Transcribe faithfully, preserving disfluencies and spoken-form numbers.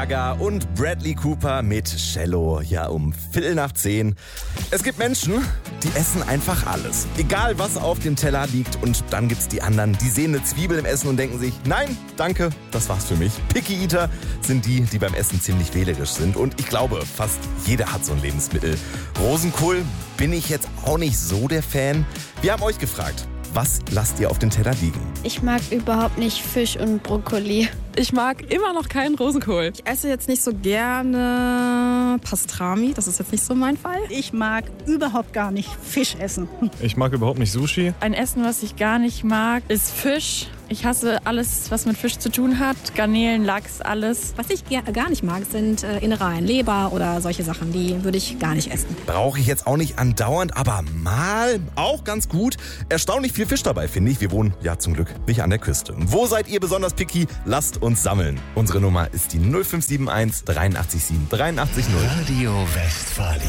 Gaga und Bradley Cooper mit Cello, ja um Viertel nach zehn. Es gibt Menschen, die essen einfach alles. Egal was auf dem Teller liegt, und dann gibt's die anderen, die sehen eine Zwiebel im Essen und denken sich, nein, danke, das war's für mich. Picky Eater sind die, die beim Essen ziemlich wählerisch sind, und ich glaube, fast jeder hat so ein Lebensmittel. Rosenkohl bin ich jetzt auch nicht so der Fan. Wir haben euch gefragt, was lasst ihr auf dem Teller liegen? Ich mag überhaupt nicht Fisch und Brokkoli. Ich mag immer noch keinen Rosenkohl. Ich esse jetzt nicht so gerne Pastrami, das ist jetzt nicht so mein Fall. Ich mag überhaupt gar nicht Fisch essen. Ich mag überhaupt nicht Sushi. Ein Essen, was ich gar nicht mag, ist Fisch. Ich hasse alles, was mit Fisch zu tun hat. Garnelen, Lachs, alles. Was ich gar nicht mag, sind äh, Innereien, Leber oder solche Sachen. Die würde ich gar nicht essen. Brauche ich jetzt auch nicht andauernd, aber mal auch ganz gut. Erstaunlich viel Fisch dabei, finde ich. Wir wohnen ja zum Glück nicht an der Küste. Wo seid ihr besonders picky? Lasst uns sammeln. Unsere Nummer ist die null fünf sieben eins, drei acht sieben, drei acht null. Radio Westfalen.